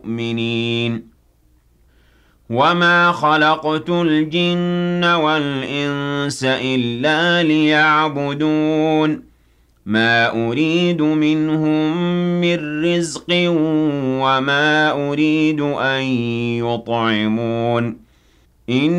مُؤْمِنِينَ وَمَا خَلَقْتُ الْجِنَّ وَالْإِنسَ إِلَّا لِيَعْبُدُونِ مَا أُرِيدُ مِنْهُم مِّن رِّزْقٍ وَمَا أُرِيدُ أَن يُطْعِمُونِ